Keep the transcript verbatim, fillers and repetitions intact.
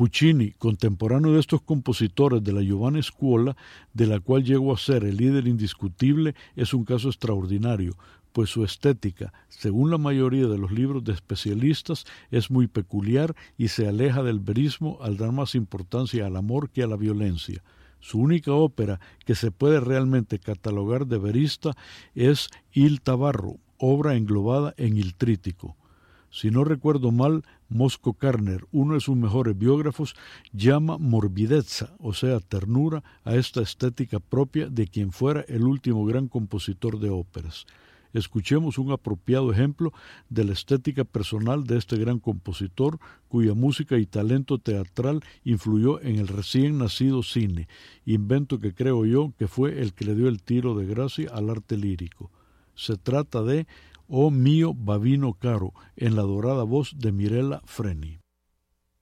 Puccini, contemporáneo de estos compositores de la Giovanna Scuola, de la cual llegó a ser el líder indiscutible, es un caso extraordinario, pues su estética, según la mayoría de los libros de especialistas, es muy peculiar y se aleja del verismo al dar más importancia al amor que a la violencia. Su única ópera que se puede realmente catalogar de verista es Il Tabarro, obra englobada en Il Trítico. Si no recuerdo mal, Mosco Carner, uno de sus mejores biógrafos, llama morbidezza, o sea, ternura, a esta estética propia de quien fuera el último gran compositor de óperas. Escuchemos un apropiado ejemplo de la estética personal de este gran compositor, cuya música y talento teatral influyó en el recién nacido cine, invento que creo yo que fue el que le dio el tiro de gracia al arte lírico. Se trata de Oh mio Babino caro, en la dorada voz de Mirella Freni.